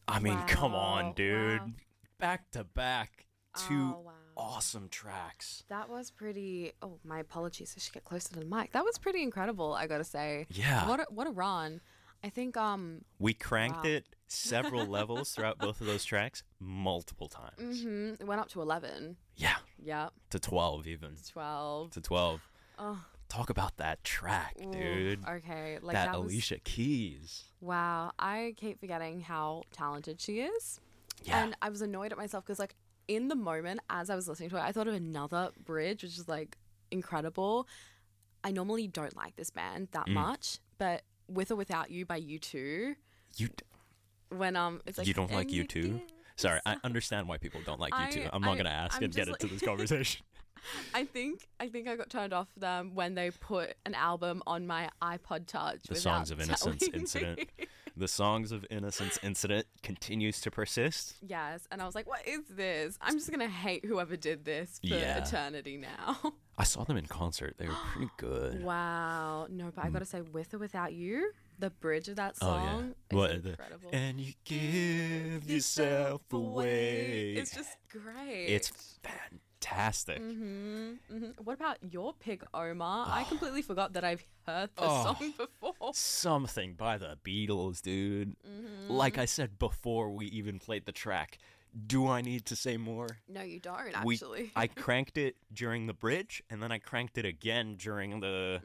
I mean, come on, Wow. dude. Wow. Back to back, two Oh, wow. awesome tracks. That was pretty. Oh, my apologies. I should get closer to the mic. That was pretty incredible, I gotta say. Yeah. What a run. I think We cranked Wow. it several levels throughout both of those tracks multiple times. it went up to 11. Yeah, Yep. to 12 even. 12. To 12. Talk about that track, dude. Okay, like that that was Alicia Keys. wow. I keep forgetting how talented she is. Yeah. And I was annoyed at myself because, like, in the moment as I was listening to it, I thought of another bridge, which is like incredible. I normally don't like this band that much, but With or Without You by U2, You when it's like you don't like "And you too? get-" Sorry, I understand why people don't like you too. I'm not gonna ask I'm and get just into this conversation. I think I got turned off them when they put an album on my iPod Touch. The Songs of Innocence telling me. incident. The Songs of Innocence incident continues to persist. Yes, and I was like, "What is this? I'm just gonna hate whoever did this for Yeah. eternity now." I saw them in concert. They were pretty good. Wow, no, but I gotta say, With or Without You, the bridge of that Oh song yeah. What is the- incredible. and you give yourself away. It's just great. It's fantastic. What about your pick, Omar? I completely forgot that I've heard the Oh. song before. Something by the Beatles, dude. Like I said before we even played the track, do I need to say more? No, you don't actually. I cranked it during the bridge, and then I cranked it again during the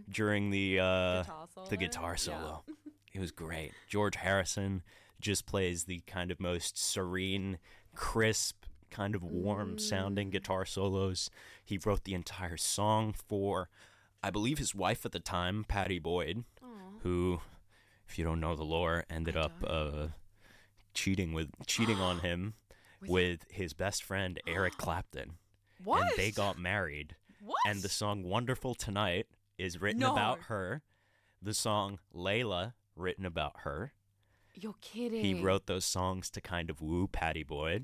Guitar solo? the guitar solo. It was great. George Harrison just plays the kind of most serene, crisp, kind of warm sounding guitar solos. He wrote the entire song for, I believe, his wife at the time, Patty Boyd, who, if you don't know the lore, ended up cheating on him with his best friend Eric Clapton. What? And they got married. What? And the song Wonderful Tonight is written No. about her. The song Layla, written about her. You're kidding. He wrote those songs to kind of woo Patty Boyd.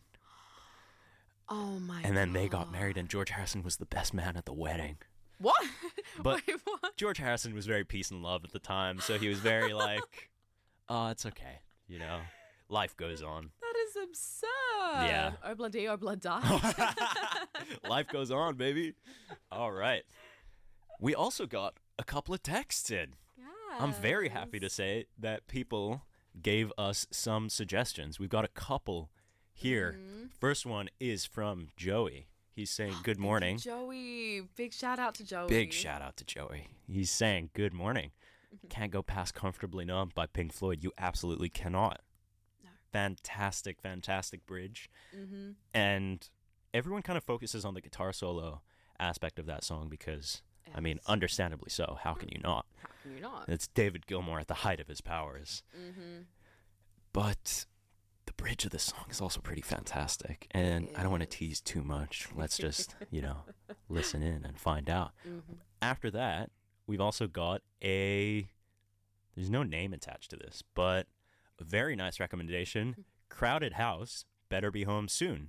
Oh my And then they got married, and George Harrison was the best man at the wedding. What? But Wait, what? George Harrison was very peace and love at the time, so he was very like, oh, it's okay. You know, life goes on. That is absurd. Yeah. Obla di, obla die. Life goes on, baby. All right. We also got a couple of texts in. I'm very happy to say that people gave us some suggestions. We've got a couple here. First one is from Joey. He's saying good morning. Joey. Big shout out to Joey. Big shout out to Joey. He's saying good morning. Can't go past Comfortably Numb by Pink Floyd. You absolutely cannot. No. Fantastic, fantastic bridge. And everyone kind of focuses on the guitar solo aspect of that song because, I mean, Yes. understandably so. How can you not? How can you not? It's David Gilmour at the height of his powers. But the bridge of this song is also pretty fantastic. And I don't want to tease too much. Let's just, listen in and find out. After that, we've also got there's no name attached to this, but a very nice recommendation. Crowded House, Better Be Home Soon.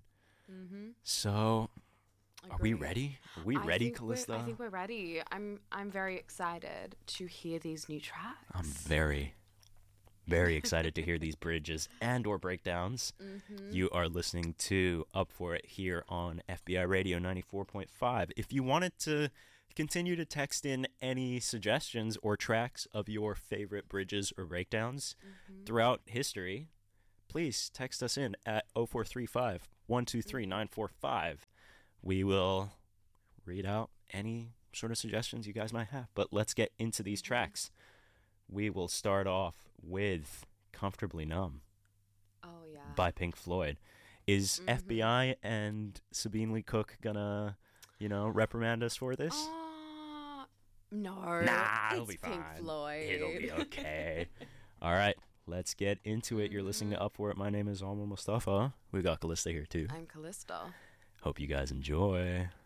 So, are we Agreed. ready? Are we I ready, think we're- Callista? I think we're ready. I'm very excited to hear these new tracks. I'm very, very excited to hear these bridges and or breakdowns. You are listening to Up For It here on FBI Radio 94.5. If you wanted to continue to text in any suggestions or tracks of your favorite bridges or breakdowns throughout history, please text us in at 0435 123 945. We will read out any sort of suggestions you guys might have. But let's get into these tracks. We will start off with Comfortably Numb Oh yeah. by Pink Floyd. Is FBI and Sabine Lee Cook gonna, reprimand us for this? No. Nah, it'll it's be Pink fine. Floyd. It'll be okay. All right, let's get into it. You're listening to Up For It. My name is Alma Mustafa. We got Callista here too. I'm Callista. Hope you guys enjoy.